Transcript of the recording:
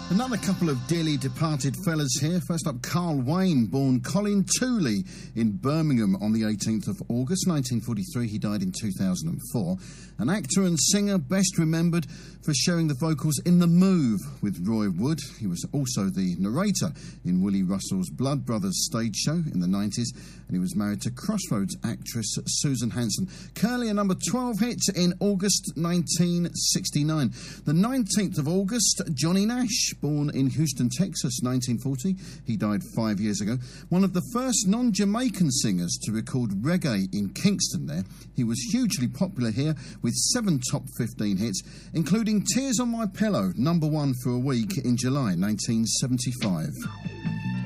Another couple of dearly departed fellas here. First up, Carl Wayne, born Colin Tooley in Birmingham on the 18th of August 1943. He died in 2004. An actor and singer, best remembered for sharing the vocals in The Move with Roy Wood. He was also the narrator in Willie Russell's Blood Brothers stage show in the 90s, and he was married to Crossroads actress Susan Hanson. Curly, a number 12 hit in August 1969. The 19th of August, Johnny Nash, born in Houston, Texas, 1940. He died 5 years ago. One of the first non-Jamaican singers to record reggae in Kingston there. He was hugely popular here with 7 top 15 hits, including Tears on My Pillow, number 1 for a week in July 1975.